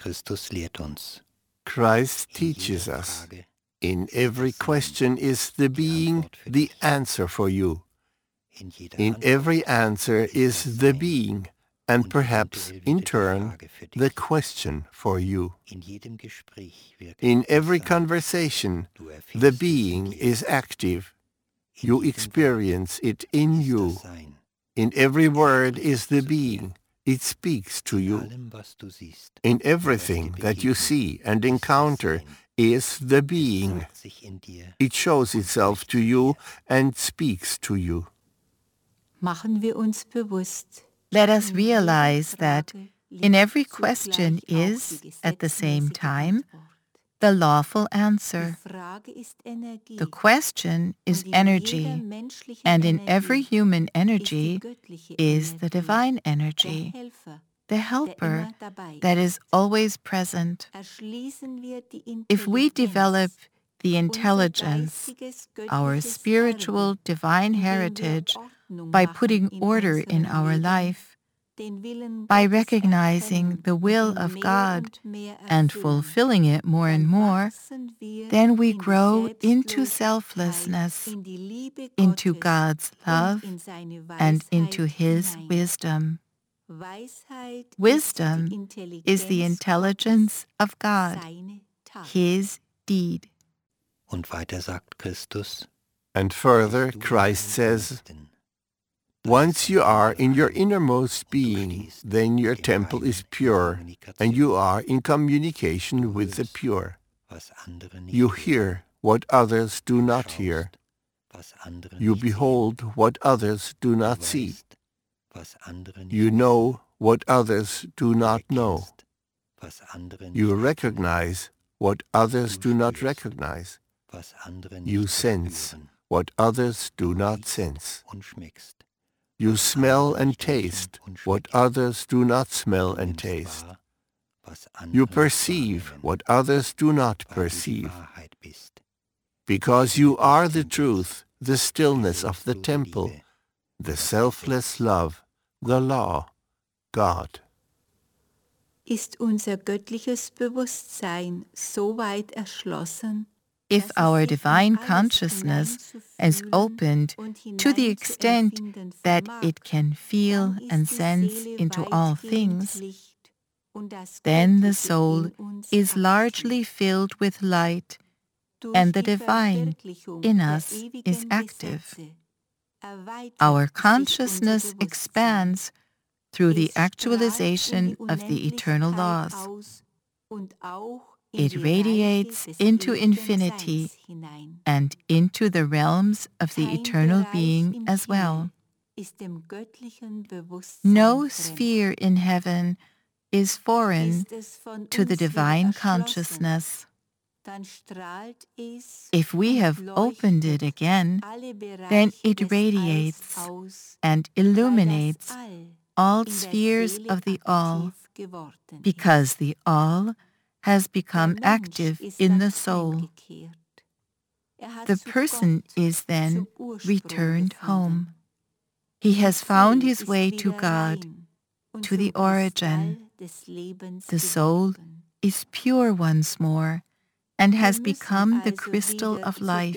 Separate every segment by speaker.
Speaker 1: Christus lehrt uns.
Speaker 2: Christ teaches us. In every question is the being the answer for you. In every answer is the being, and perhaps, in turn, the question for you. In every conversation, the being is active. You experience it in you. In every word is the being. It speaks to you. In everything that you see and encounter is the being. It shows itself to you and speaks to you.
Speaker 3: Let us realize that in every question is, at the same time, the lawful answer. The question is energy, and in every human energy is the divine energy, the helper that is always present. If we develop the intelligence, our spiritual divine heritage, by putting order in our life, by recognizing the will of God and fulfilling it more and more, then we grow into selflessness, into God's love, and into His wisdom. Wisdom is the intelligence of God, His deed.
Speaker 1: Und weiter sagt Christus,
Speaker 2: and further, Christ says, once you are in your innermost being, then your temple is pure, and you are in communication with the pure. You hear what others do not hear. You behold what others do not see. You know what others do not know. You recognize what others do not recognize. You sense what others do not sense. You smell and taste what others do not smell and taste. You perceive what others do not perceive. Because you are the truth, the stillness of the temple, the selfless love, the law, God.
Speaker 4: Ist unser göttliches Bewusstsein so weit erschlossen,
Speaker 3: if our divine consciousness is opened to the extent that it can feel and sense into all things, then the soul is largely filled with light, and the divine in us is active. Our consciousness expands through the actualization of the eternal laws. It radiates into infinity and into the realms of the eternal being as well. No sphere in heaven is foreign to the divine consciousness. If we have opened it again, then it radiates and illuminates all spheres of the All, because the All has become active in the soul. The person is then returned home. He has found his way to God, to the origin. The soul is pure once more and has become the crystal of life.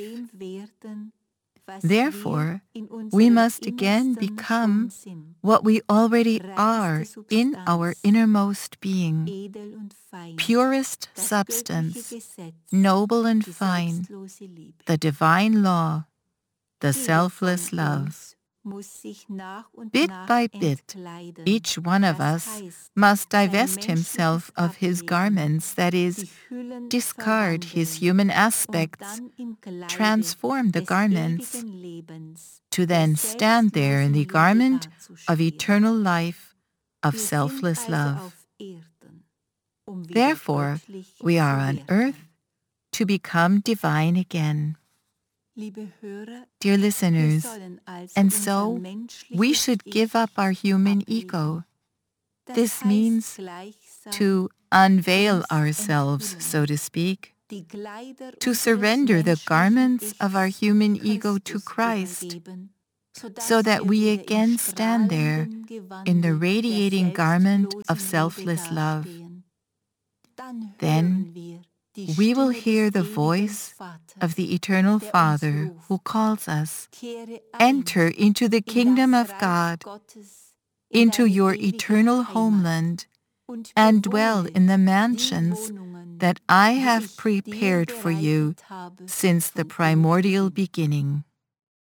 Speaker 3: Therefore, we must again become what we already are in our innermost being, purest substance, noble and fine, the divine law, the selfless love. Bit by bit, each one of us must divest himself of his garments, that is, discard his human aspects, transform the garments, to then stand there in the garment of eternal life, of selfless love. Therefore, we are on earth to become divine again. Dear listeners, and so we should give up our human ego. This means to unveil ourselves, so to speak, to surrender the garments of our human ego to Christ, so that we again stand there in the radiating garment of selfless love. then we will hear the voice of the Eternal Father who calls us, "Enter into the kingdom of God, into your eternal homeland, and dwell in the mansions that I have prepared for you since the primordial beginning."